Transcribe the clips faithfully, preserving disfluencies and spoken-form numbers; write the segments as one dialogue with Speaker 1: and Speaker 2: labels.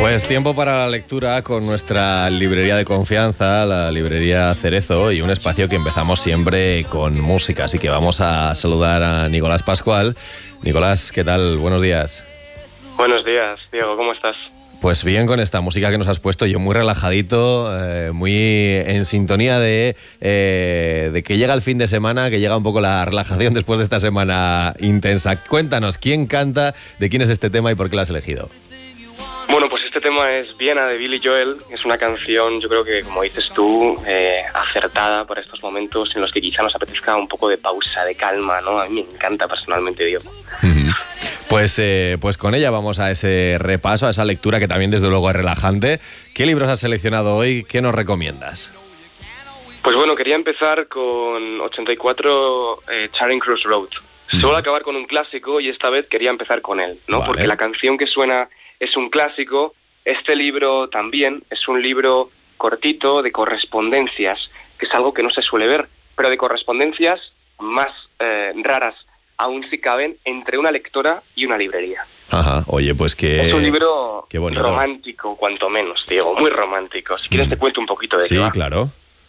Speaker 1: Pues tiempo para la lectura con nuestra librería de confianza, la librería Cerezo, y un espacio que empezamos siempre con música. Así que vamos a saludar a Nicolás Pascual. Nicolás, ¿qué tal? Buenos días.
Speaker 2: Buenos días, Diego, ¿cómo estás?
Speaker 1: Pues bien, con esta música que nos has puesto, yo muy relajadito, eh, muy en sintonía de, eh, de que llega el fin de semana, que llega un poco la relajación después de esta semana intensa. Cuéntanos, ¿quién canta, de quién es este tema y por qué lo has elegido?
Speaker 2: Bueno, pues este tema es Viena, de Billy Joel. Es una canción, yo creo que, como dices tú, eh, acertada para estos momentos en los que quizá nos apetezca un poco de pausa, de calma, ¿no? A mí me encanta personalmente, Diego.
Speaker 1: Pues, eh, pues con ella vamos a ese repaso, a esa lectura que también desde luego es relajante. ¿Qué libros has seleccionado hoy? ¿Qué nos recomiendas?
Speaker 2: Pues bueno, quería empezar con ochenta y cuatro eh, Charing Cross Road. Suelo acabar con un clásico y esta vez quería empezar con él, ¿no?
Speaker 1: Vale.
Speaker 2: Porque la canción que suena es un clásico. Este libro también es un libro cortito de correspondencias, que es algo que no se suele ver, pero de correspondencias más eh, raras aún si caben entre una lectora y una librería.
Speaker 1: Ajá, oye, pues que...
Speaker 2: Es un libro
Speaker 1: qué bonito.
Speaker 2: Romántico, cuanto menos, Diego, muy romántico. Si quieres te cuento un poquito de
Speaker 1: Sí,
Speaker 2: qué va.
Speaker 1: claro.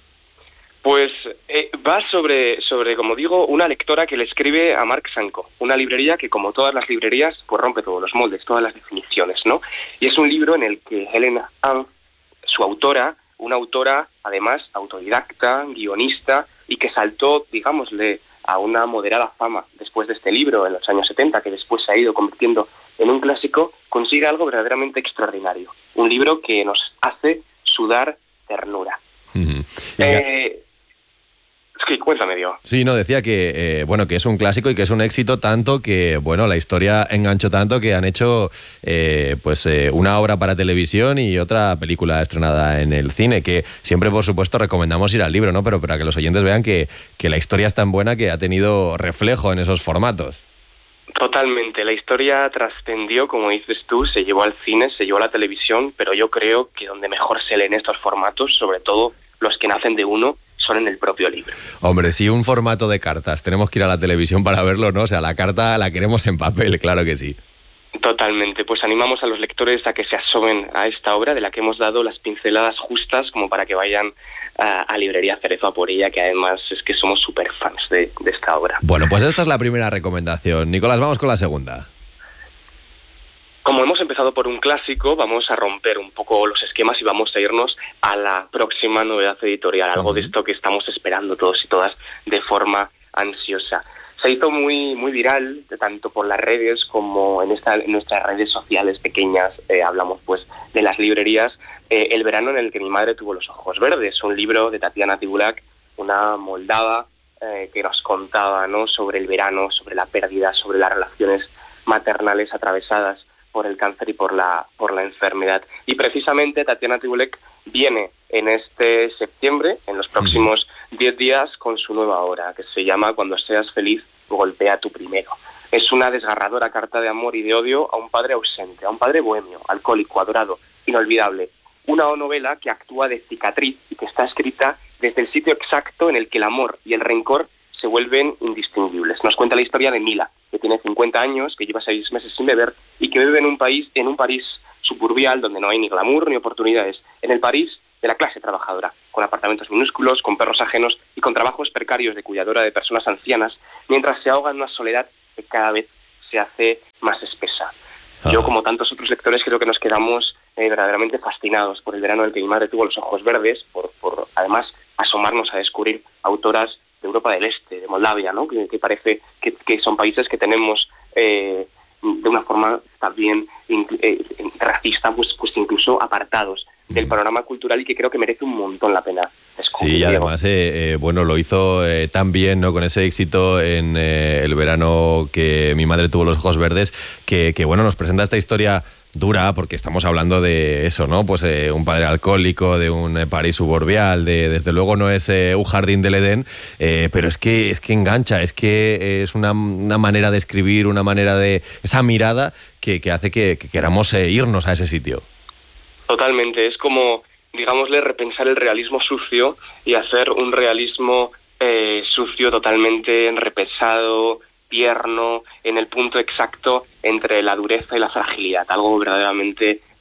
Speaker 2: Pues eh, va sobre, sobre, como digo, una lectora que le escribe a Marc Sanko, una librería que, como todas las librerías, pues rompe todos los moldes, todas las definiciones, ¿no? Y es un libro en el que Helena Ann, su autora, una autora, además, autodidacta, guionista, y que saltó, digámosle, a una moderada fama después de este libro, en los años setenta, que después se ha ido convirtiendo en un clásico, consigue algo verdaderamente extraordinario. Un libro que nos hace sudar ternura.
Speaker 1: Uh-huh.
Speaker 2: Eh... Sí, cuéntame, Diego.
Speaker 1: Sí, no, decía que eh, bueno, que es un clásico y que es un éxito tanto que, bueno, la historia enganchó tanto que han hecho eh, pues eh, una obra para televisión y otra película estrenada en el cine, que siempre, por supuesto, recomendamos ir al libro, ¿no? Pero para que los oyentes vean que, que la historia es tan buena que ha tenido reflejo en esos formatos.
Speaker 2: Totalmente, la historia trascendió, como dices tú, se llevó al cine, se llevó a la televisión, pero yo creo que donde mejor se leen estos formatos, sobre todo los que nacen de uno, son en el propio libro.
Speaker 1: Hombre, si un formato de cartas tenemos que ir a la televisión para verlo, ¿no? O sea, la carta la queremos en papel, claro que sí.
Speaker 2: Totalmente, pues animamos a los lectores a que se asomen a esta obra de la que hemos dado las pinceladas justas como para que vayan a, a Librería Cerezo a por ella, que además es que somos súper fans de, de esta obra.
Speaker 1: Bueno, pues esta es la primera recomendación. Nicolás, vamos con la segunda.
Speaker 2: Como hemos empezado por un clásico, vamos a romper un poco los esquemas y vamos a irnos a la próxima novedad editorial, algo de esto que estamos esperando todos y todas de forma ansiosa. Se hizo muy muy viral, tanto por las redes como en, esta, en nuestras redes sociales pequeñas, eh, hablamos pues de las librerías, eh, El verano en el que mi madre tuvo los ojos verdes, un libro de Tatiana Tibulak, una moldava eh, que nos contaba, ¿no?, sobre el verano, sobre la pérdida, sobre las relaciones maternales atravesadas por el cáncer y por la por la enfermedad. Y precisamente Tatiana Tibulak viene en este septiembre, en los próximos diez días, con su nueva obra, que se llama Cuando seas feliz, golpea tú primero. Es una desgarradora carta de amor y de odio a un padre ausente, a un padre bohemio, alcohólico, adorado, inolvidable. Una novela que actúa de cicatriz y que está escrita desde el sitio exacto en el que el amor y el rencor se vuelven indistinguibles. Nos cuenta la historia de Mila, que tiene cincuenta años, que lleva seis meses sin beber y que vive en un país, en un París suburbial donde no hay ni glamour ni oportunidades, en el París de la clase trabajadora, con apartamentos minúsculos, con perros ajenos y con trabajos precarios de cuidadora de personas ancianas, mientras se ahoga en una soledad que cada vez se hace más espesa. Ah. Yo, como tantos otros lectores, creo que nos quedamos eh, verdaderamente fascinados por el verano en el que mi madre tuvo los ojos verdes, por, por además asomarnos a descubrir autoras de Europa del Este, de Moldavia, ¿no?, que, que parece que, que son países que tenemos eh, de una forma también eh, racista, pues, pues incluso apartados del panorama cultural y que creo que merece un montón la pena descubrir.
Speaker 1: Sí, y además, eh, eh, bueno, lo hizo eh, tan bien, ¿no?, con ese éxito en eh, el verano que mi madre tuvo los ojos verdes, que, que bueno, nos presenta esta historia dura, porque estamos hablando de eso, ¿no? Pues eh, un padre alcohólico, de un eh, París suburbial, de, desde luego no es eh, un jardín del Edén, eh, pero es que es que engancha, es que es una, una manera de escribir, una manera de... esa mirada que, que hace que, que queramos eh, irnos a ese sitio.
Speaker 2: Totalmente, es como, digámosle, repensar el realismo sucio y hacer un realismo eh, sucio totalmente repensado, tierno, en el punto exacto entre la dureza y la fragilidad, algo verdaderamente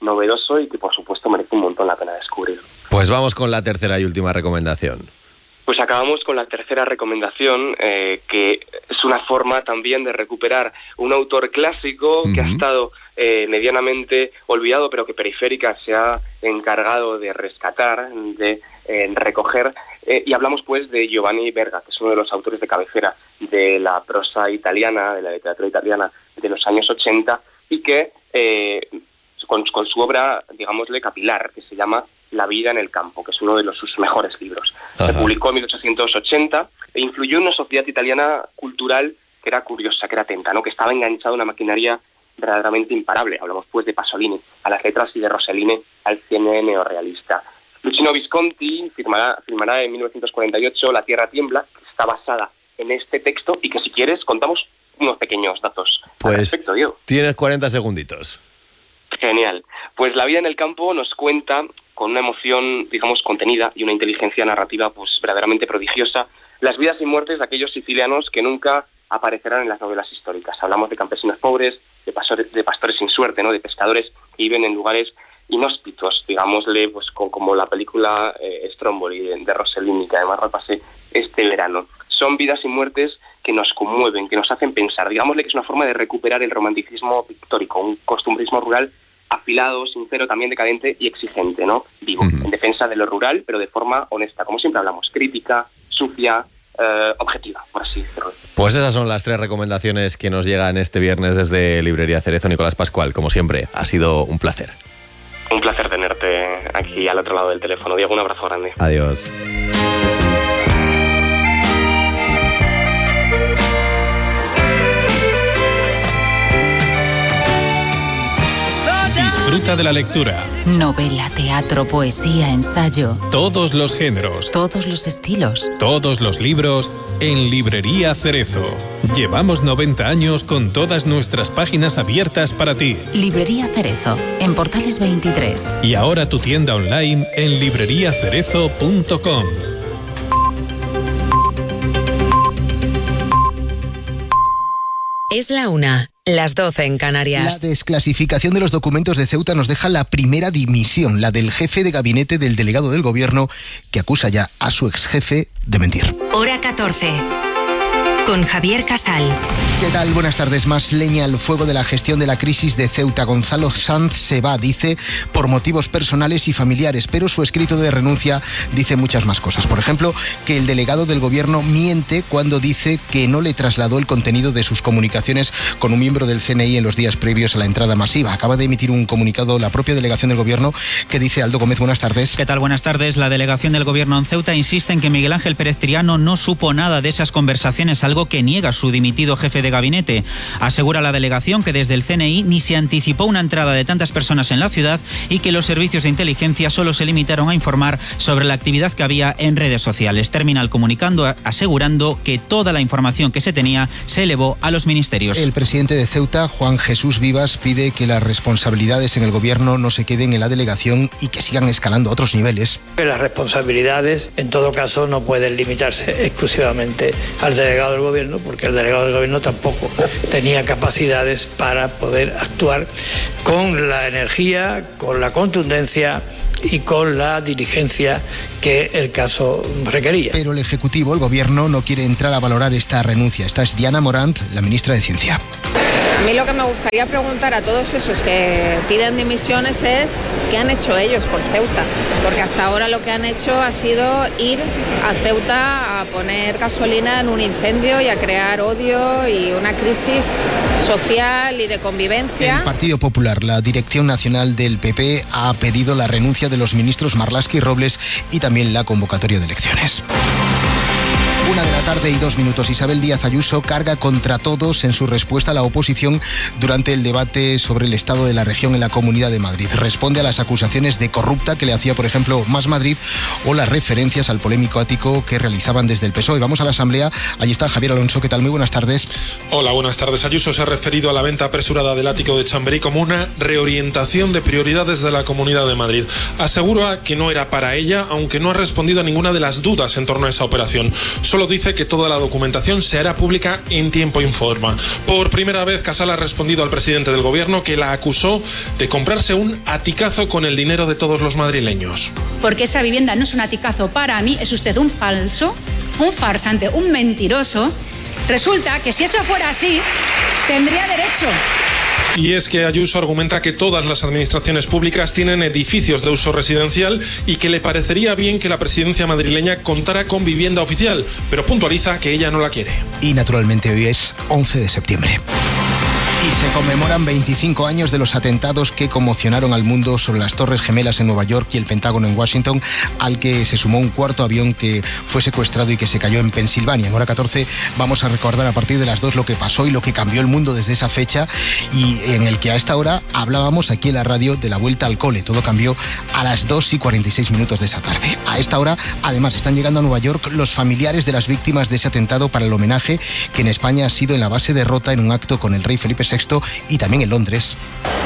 Speaker 2: novedoso y que por supuesto merece un montón la pena descubrir.
Speaker 1: Pues vamos con la tercera y última recomendación.
Speaker 2: Pues acabamos con la tercera recomendación, eh, que es una forma también de recuperar un autor clásico uh-huh. que ha estado eh, medianamente olvidado, pero que Periférica se ha encargado de rescatar, de eh, recoger, eh, y hablamos pues de Giovanni Verga, que es uno de los autores de cabecera de la prosa italiana, de la literatura italiana de los años ochenta, y que eh, con, con su obra, digámosle, capilar, que se llama La vida en el campo, que es uno de los, sus mejores libros. Ajá. Se publicó en mil ochocientos ochenta e influyó en una sociedad italiana cultural que era curiosa, que era atenta, ¿no? Que estaba enganchada a una maquinaria verdaderamente imparable. Hablamos pues de Pasolini a las letras y de Rossellini al cine neorrealista. Luchino Visconti firmará, firmará en mil novecientos cuarenta y ocho La tierra tiembla, que está basada en este texto y que si quieres contamos unos pequeños datos
Speaker 1: pues
Speaker 2: al respecto, Diego.
Speaker 1: Tienes cuarenta segunditos.
Speaker 2: Genial. Pues La vida en el campo nos cuenta con una emoción, digamos, contenida y una inteligencia narrativa pues verdaderamente prodigiosa, las vidas y muertes de aquellos sicilianos que nunca aparecerán en las novelas históricas. Hablamos de campesinos pobres, de pastores, de pastores sin suerte, ¿no? De pescadores que viven en lugares inhóspitos, digámosle, pues con, como la película eh, Stromboli de, de Rossellini, que además repasé este verano. Son vidas y muertes que nos conmueven, que nos hacen pensar. Digámosle que es una forma de recuperar el romanticismo pictórico, un costumbrismo rural afilado, sincero, también decadente y exigente, ¿no? Vivo, uh-huh. en defensa de lo rural, pero de forma honesta, como siempre hablamos, crítica, sucia, eh, objetiva, por así decirlo.
Speaker 1: Pues esas son las tres recomendaciones que nos llegan este viernes desde Librería Cerezo. Nicolás Pascual, como siempre, ha sido un placer.
Speaker 2: Un placer tenerte aquí al otro lado del teléfono. Diego, un abrazo grande.
Speaker 1: Adiós.
Speaker 3: Disfruta de la lectura.
Speaker 4: Novela, teatro, poesía, ensayo.
Speaker 3: Todos los géneros.
Speaker 4: Todos los estilos.
Speaker 3: Todos los libros en Librería Cerezo. Llevamos noventa años con todas nuestras páginas abiertas para ti.
Speaker 4: Librería Cerezo, en Portales veintitrés.
Speaker 3: Y ahora tu tienda online en librería cerezo punto com.
Speaker 5: Es la una. Las doce en Canarias.
Speaker 6: La desclasificación de los documentos de Ceuta nos deja la primera dimisión, la del jefe de gabinete del delegado del gobierno, que acusa ya a su exjefe de mentir.
Speaker 5: Hora catorce. Con Javier Casal.
Speaker 6: ¿Qué tal? Buenas tardes. Más leña al fuego de la gestión de la crisis de Ceuta. Gonzalo Sanz se va, dice, por motivos personales y familiares, pero su escrito de renuncia dice muchas más cosas. Por ejemplo, que el delegado del gobierno miente cuando dice que no le trasladó el contenido de sus comunicaciones con un miembro del C N I en los días previos a la entrada masiva. Acaba de emitir un comunicado la propia delegación del gobierno que dice, Aldo Gómez, buenas tardes.
Speaker 7: ¿Qué tal? Buenas tardes. La delegación del gobierno en Ceuta insiste en que Miguel Ángel Pérez Triano no supo nada de esas conversaciones, algo que niega su dimitido jefe de gabinete. Asegura la delegación que desde el C N I ni se anticipó una entrada de tantas personas en la ciudad y que los servicios de inteligencia solo se limitaron a informar sobre la actividad que había en redes sociales. Termina el comunicando asegurando que toda la información que se tenía se elevó a los ministerios.
Speaker 6: El presidente de Ceuta, Juan Jesús Vivas, pide que las responsabilidades en el gobierno no se queden en la delegación y que sigan escalando a otros niveles.
Speaker 8: Las responsabilidades, en todo caso, no pueden limitarse exclusivamente al delegado del gobierno, porque el delegado del gobierno tampoco tenía capacidades para poder actuar con la energía, con la contundencia y con la diligencia que el caso requería.
Speaker 6: Pero el Ejecutivo, el Gobierno, no quiere entrar a valorar esta renuncia. Esta es Diana Morant, la ministra de Ciencia.
Speaker 9: A mí lo que me gustaría preguntar a todos esos que piden dimisiones es ¿qué han hecho ellos por Ceuta? Porque hasta ahora lo que han hecho ha sido ir a Ceuta a poner gasolina en un incendio y a crear odio y una crisis social y de convivencia.
Speaker 6: El Partido Popular, la Dirección Nacional del P P, ha pedido la renuncia de los ministros Marlaska y Robles y también la convocatoria de elecciones. Una de la tarde y dos minutos. Isabel Díaz Ayuso carga contra todos en su respuesta a la oposición durante el debate sobre el estado de la región en la Comunidad de Madrid. Responde a las acusaciones de corrupta que le hacía, por ejemplo, Más Madrid o las referencias al polémico ático que realizaban desde el P S O E. Vamos a la Asamblea. Allí está Javier Alonso. ¿Qué tal? Muy buenas tardes.
Speaker 10: Hola, buenas tardes. Ayuso se ha referido a la venta apresurada del ático de Chamberí como una reorientación de prioridades de la Comunidad de Madrid. Asegura que no era para ella, aunque no ha respondido a ninguna de las dudas en torno a esa operación. Solo dice que toda la documentación se hará pública en tiempo y forma. Por primera vez, Casal ha respondido al presidente del gobierno, que la acusó de comprarse un aticazo con el dinero de todos los madrileños.
Speaker 11: Porque esa vivienda no es un aticazo para mí, es usted un falso, un farsante, un mentiroso. Resulta que si eso fuera así, tendría derecho.
Speaker 10: Y es que Ayuso argumenta que todas las administraciones públicas tienen edificios de uso residencial y que le parecería bien que la presidencia madrileña contara con vivienda oficial, pero puntualiza que ella no la quiere.
Speaker 6: Y naturalmente hoy es once de septiembre. Y se conmemoran veinticinco años de los atentados que conmocionaron al mundo sobre las Torres Gemelas en Nueva York y el Pentágono en Washington, al que se sumó un cuarto avión que fue secuestrado y que se cayó en Pensilvania. En Hora catorce vamos a recordar a partir de las dos lo que pasó y lo que cambió el mundo desde esa fecha, y en el que a esta hora hablábamos aquí en la radio de la vuelta al cole. Todo cambió a las dos y cuarenta y seis minutos de esa tarde. A esta hora, además, están llegando a Nueva York los familiares de las víctimas de ese atentado para el homenaje que en España ha sido en la base de Rota, en un acto con el rey Felipe sexto y también en Londres.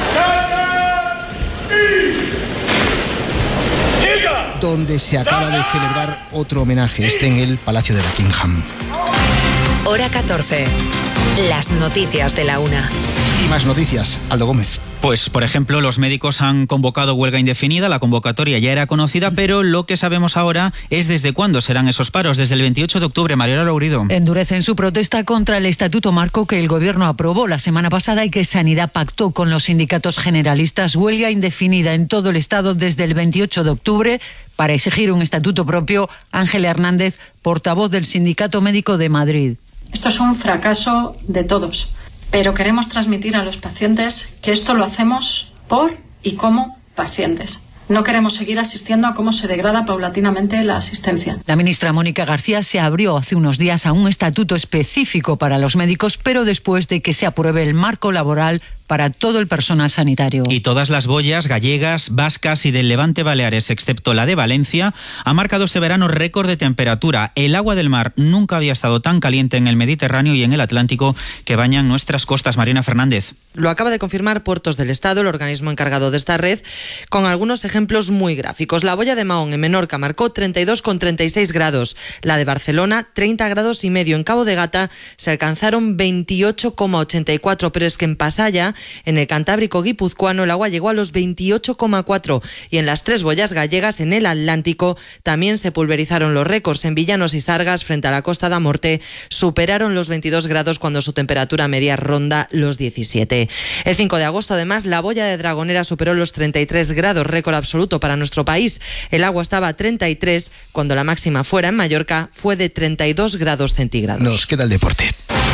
Speaker 6: Donde se acaba de celebrar otro homenaje, este en el Palacio de Buckingham.
Speaker 5: Hora catorce. Las noticias de la una.
Speaker 6: Y más noticias, Aldo Gómez.
Speaker 7: Pues, por ejemplo, los médicos han convocado huelga indefinida. La convocatoria ya era conocida, pero lo que sabemos ahora es desde cuándo serán esos paros. Desde el veintiocho de octubre, Mariela Lourido.
Speaker 12: Endurecen su protesta contra el Estatuto Marco que el Gobierno aprobó la semana pasada y que Sanidad pactó con los sindicatos generalistas. Huelga indefinida en todo el Estado desde el veintiocho de octubre para exigir un estatuto propio. Ángela Hernández, portavoz del Sindicato Médico de Madrid.
Speaker 13: Esto es un fracaso de todos, pero queremos transmitir a los pacientes que esto lo hacemos por y como pacientes. No queremos seguir asistiendo a cómo se degrada paulatinamente la asistencia.
Speaker 12: La ministra Mónica García se abrió hace unos días a un estatuto específico para los médicos, pero después de que se apruebe el marco laboral para todo el personal sanitario.
Speaker 7: Y todas las boyas gallegas, vascas y del Levante Baleares, excepto la de Valencia, ha marcado este verano récord de temperatura. El agua del mar nunca había estado tan caliente en el Mediterráneo y en el Atlántico que bañan nuestras costas. Marina Fernández.
Speaker 14: Lo acaba de confirmar Puertos del Estado, el organismo encargado de esta red, con algunos ejemplos muy gráficos. La boya de Mahón en Menorca marcó treinta y dos coma treinta y seis grados. La de Barcelona, treinta grados y medio. En Cabo de Gata se alcanzaron veintiocho coma ochenta y cuatro, pero es que en Pasaya, en el Cantábrico guipuzcoano, el agua llegó a los veintiocho coma cuatro, y en las tres boyas gallegas, en el Atlántico, también se pulverizaron los récords. En Villanos y Sargas, frente a la Costa da Morte, superaron los veintidós grados cuando su temperatura media ronda los diecisiete. El cinco de agosto, además, la boya de Dragonera superó los treinta y tres grados, récord absoluto para nuestro país. El agua estaba a treinta y tres, cuando la máxima fuera en Mallorca fue de treinta y dos grados centígrados.
Speaker 6: Nos queda el deporte.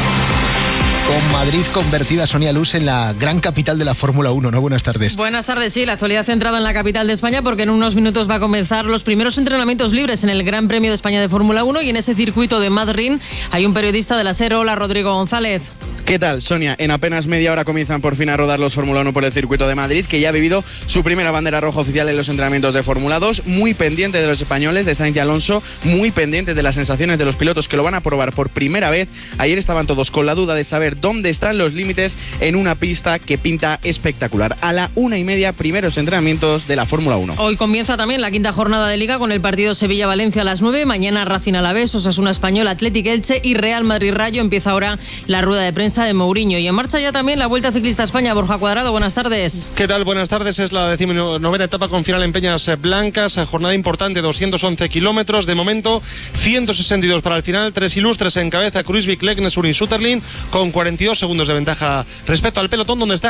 Speaker 6: Con Madrid convertida, Sonia Luz, en la gran capital de la Fórmula uno, ¿no? Buenas tardes.
Speaker 15: Buenas tardes, sí, la actualidad centrada en la capital de España, porque en unos minutos va a comenzar los primeros entrenamientos libres en el Gran Premio de España de Fórmula uno, y en ese circuito de Madrid hay un periodista de la SER. Hola, Rodrigo González.
Speaker 16: ¿Qué tal, Sonia? En apenas media hora comienzan por fin a rodar los Fórmula uno por el circuito de Madrid, que ya ha vivido su primera bandera roja oficial en los entrenamientos de Fórmula dos, muy pendiente de los españoles, de Sainz y Alonso, muy pendiente de las sensaciones de los pilotos que lo van a probar por primera vez. Ayer estaban todos con la duda de saber dónde están los límites en una pista que pinta espectacular. A la una y media, primeros entrenamientos de la Fórmula uno.
Speaker 15: Hoy comienza también la quinta jornada de Liga con el partido Sevilla-Valencia a las nueve, mañana Racing Alavés, Osasuna Español, Athletic Elche y Real Madrid Rayo. Empieza ahora la rueda de prensa de Mourinho. Y en marcha ya también la Vuelta Ciclista a España. Borja Cuadrado, buenas tardes.
Speaker 17: ¿Qué tal? Buenas tardes. Es la decimonovena etapa con final en Peñas Blancas. Jornada importante, doscientos once kilómetros. De momento, ciento sesenta y dos para el final. Tres ilustres en cabeza: Kruijswijk, Leknes, Urin, Sutterlin, con cuarenta y dos segundos de ventaja respecto al pelotón, donde está